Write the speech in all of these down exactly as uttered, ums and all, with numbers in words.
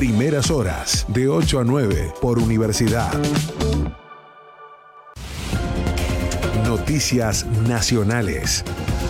Primeras horas, de ocho a nueve, por Universidad. Noticias nacionales.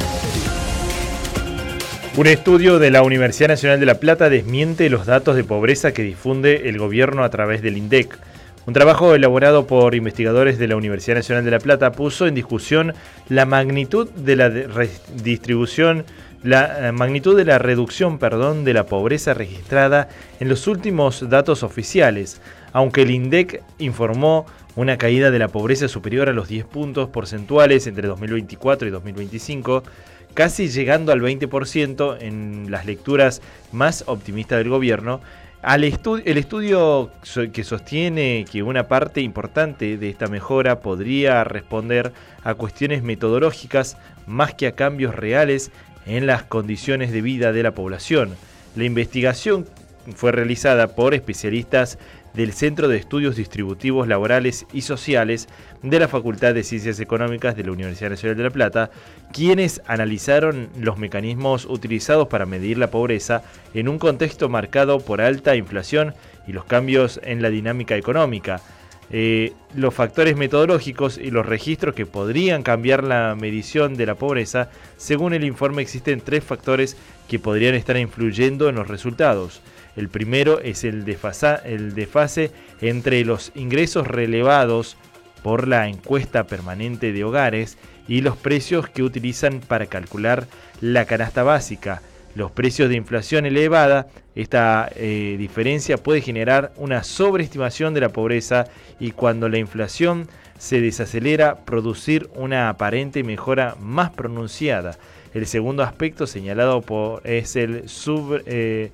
Un estudio de la Universidad Nacional de La Plata desmiente los datos de pobreza que difunde el gobierno a través del INDEC. Un trabajo elaborado por investigadores de la Universidad Nacional de La Plata puso en discusión la magnitud de la redistribución, la eh, magnitud de la reducción, perdón, de la pobreza registrada en los últimos datos oficiales, aunque el INDEC informó una caída de la pobreza superior a los diez puntos porcentuales entre dos mil veinticuatro y dos mil veinticinco, casi llegando al veinte por ciento en las lecturas más optimistas del gobierno. Al estu- el estudio que sostiene que una parte importante de esta mejora podría responder a cuestiones metodológicas más que a cambios reales en las condiciones de vida de la población. La investigación fue realizada por especialistas del Centro de Estudios Distributivos Laborales y Sociales de la Facultad de Ciencias Económicas de la Universidad Nacional de La Plata, quienes analizaron los mecanismos utilizados para medir la pobreza en un contexto marcado por alta inflación y los cambios en la dinámica económica. Eh, los factores metodológicos y los registros que podrían cambiar la medición de la pobreza. Según el informe, existen tres factores que podrían estar influyendo en los resultados. El primero es el, desfasa, el desfase entre los ingresos relevados por la encuesta permanente de hogares y los precios que utilizan para calcular la canasta básica. Los precios de inflación elevada, esta eh, diferencia puede generar una sobreestimación de la pobreza y cuando la inflación se desacelera, producir una aparente mejora más pronunciada. El segundo aspecto señalado por, es el sub... Eh,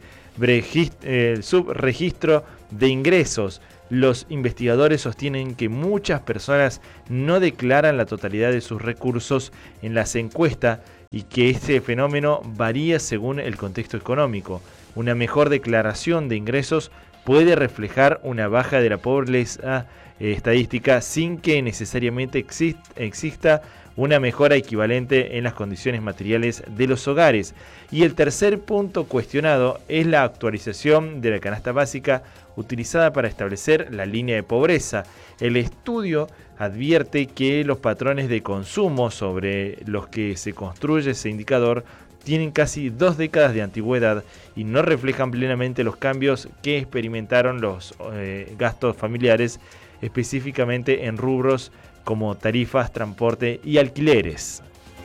el subregistro de ingresos. Los investigadores sostienen que muchas personas no declaran la totalidad de sus recursos en las encuestas y que este fenómeno varía según el contexto económico. Una mejor declaración de ingresos puede reflejar una baja de la pobreza eh, estadística sin que necesariamente exist- exista una mejora equivalente en las condiciones materiales de los hogares. Y el tercer punto cuestionado es la actualización de la canasta básica utilizada para establecer la línea de pobreza. El estudio advierte que los patrones de consumo sobre los que se construye ese indicador tienen casi dos décadas de antigüedad y no reflejan plenamente los cambios que experimentaron los eh, gastos familiares, específicamente en rubros como tarifas, transporte y alquileres.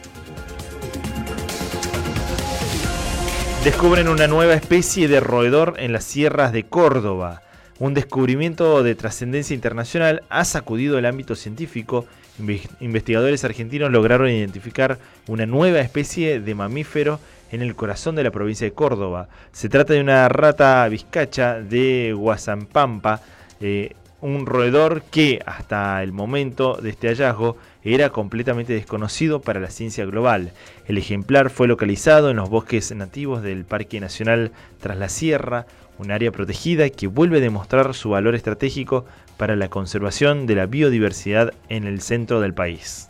Descubren una nueva especie de roedor en las sierras de Córdoba. Un descubrimiento de trascendencia internacional ha sacudido el ámbito científico. Investigadores argentinos lograron identificar una nueva especie de mamífero en el corazón de la provincia de Córdoba. Se trata de una rata vizcacha de Guasampampa, eh, un roedor que hasta el momento de este hallazgo era completamente desconocido para la ciencia global. El ejemplar fue localizado en los bosques nativos del Parque Nacional Tras la Sierra, un área protegida que vuelve a demostrar su valor estratégico para la conservación de la biodiversidad en el centro del país.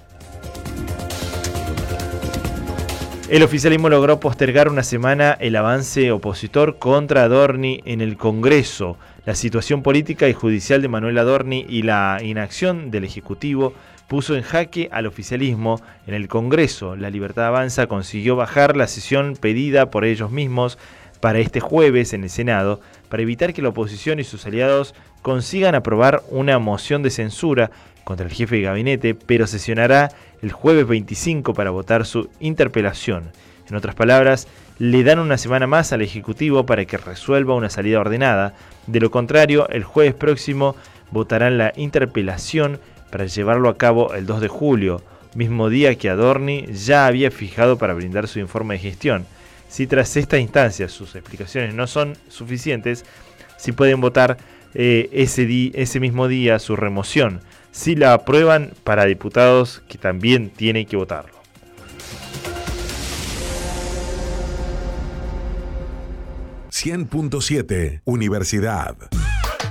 El oficialismo logró postergar una semana el avance opositor contra Adorni en el Congreso. La situación política y judicial de Manuel Adorni y la inacción del Ejecutivo puso en jaque al oficialismo en el Congreso. La Libertad Avanza consiguió bajar la sesión pedida por ellos mismos para este jueves en el Senado para evitar que la oposición y sus aliados consigan aprobar una moción de censura contra el jefe de gabinete, pero sesionará el jueves veinticinco para votar su interpelación. En otras palabras, le dan una semana más al Ejecutivo para que resuelva una salida ordenada. De lo contrario, el jueves próximo votarán la interpelación para llevarlo a cabo el dos de julio, mismo día que Adorni ya había fijado para brindar su informe de gestión. Si tras esta instancia sus explicaciones no son suficientes, sí pueden votar eh, ese, di- ese mismo día su remoción. Si la aprueban, para diputados que también tienen que votarlo. cien punto siete Universidad.